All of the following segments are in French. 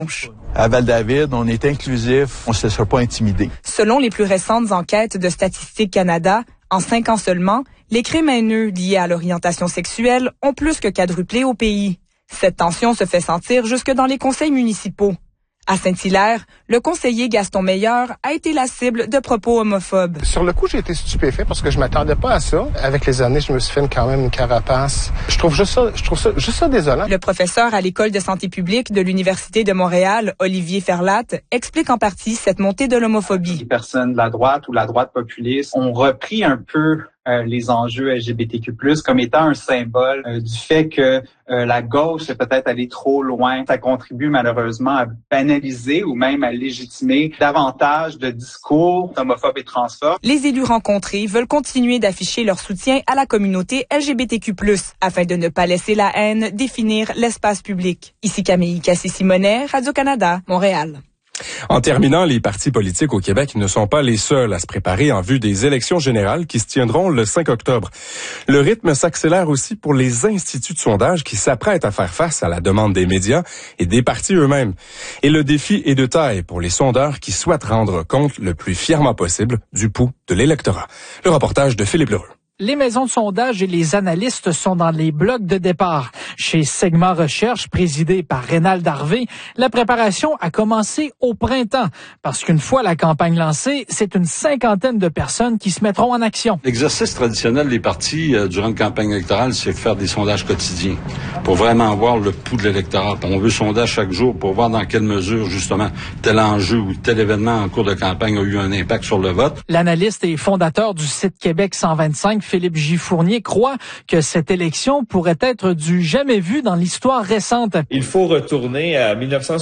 À Val-David, on est inclusif, on ne se laissera pas intimider. Selon les plus récentes enquêtes de Statistique Canada, en 5 ans seulement, les crimes haineux liés à l'orientation sexuelle ont plus que quadruplé au pays. Cette tension se fait sentir jusque dans les conseils municipaux. À Saint-Hilaire, le conseiller Gaston Meilleur a été la cible de propos homophobes. Sur le coup, j'ai été stupéfait parce que je m'attendais pas à ça. Avec les années, je me suis fait quand même une carapace. Je trouve juste ça désolant. Le professeur à l'École de santé publique de l'Université de Montréal, Olivier Ferlatte, explique en partie cette montée de l'homophobie. Les personnes de la droite ou la droite populiste ont repris un peu les enjeux LGBTQ+, comme étant un symbole du fait que la gauche est peut-être allée trop loin. Ça contribue malheureusement à banaliser ou même à légitimer davantage de discours homophobes et transphobes. Les élus rencontrés veulent continuer d'afficher leur soutien à la communauté LGBTQ+, afin de ne pas laisser la haine définir l'espace public. Ici Camille Cassé-Simonet, Radio-Canada, Montréal. En terminant, les partis politiques au Québec ne sont pas les seuls à se préparer en vue des élections générales qui se tiendront le 5 octobre. Le rythme s'accélère aussi pour les instituts de sondage qui s'apprêtent à faire face à la demande des médias et des partis eux-mêmes. Et le défi est de taille pour les sondeurs qui souhaitent rendre compte le plus fièrement possible du pouls de l'électorat. Le reportage de Philippe Leroux. Les maisons de sondage et les analystes sont dans les blocs de départ. Chez Segment Recherche, présidé par Rénald Harvey, la préparation a commencé au printemps. Parce qu'une fois la campagne lancée, c'est une 50aine de personnes qui se mettront en action. L'exercice traditionnel des partis durant une campagne électorale, c'est faire des sondages quotidiens pour vraiment voir le pouls de l'électorat. On veut sonder chaque jour pour voir dans quelle mesure, justement, tel enjeu ou tel événement en cours de campagne a eu un impact sur le vote. L'analyste et fondateur du site Québec 125, Philippe J. Fournier, croit que cette élection pourrait être du jamais vu dans l'histoire récente. Il faut retourner à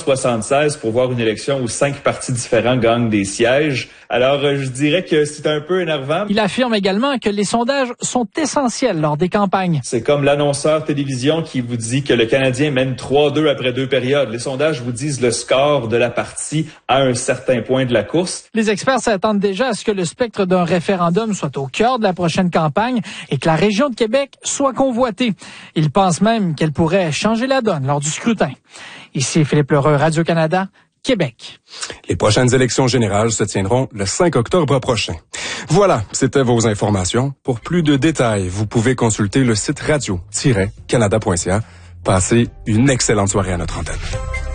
1976 pour voir une élection où 5 partis différents gagnent des sièges. Alors, je dirais que c'est un peu énervant. Il affirme également que les sondages sont essentiels lors des campagnes. C'est comme l'annonceur télévision qui vous dit que le Canadien mène 3-2 après 2 périodes. Les sondages vous disent le score de la partie à un certain point de la course. Les experts s'attendent déjà à ce que le spectre d'un référendum soit au cœur de la prochaine campagne et que la région de Québec soit convoitée. Ils pensent même qu'elle pourrait changer la donne lors du scrutin. Ici Philippe Leroux, Radio-Canada, Québec. Les prochaines élections générales se tiendront le 5 octobre prochain. Voilà, c'était vos informations. Pour plus de détails, vous pouvez consulter le site radio-canada.ca. Passez une excellente soirée à notre antenne.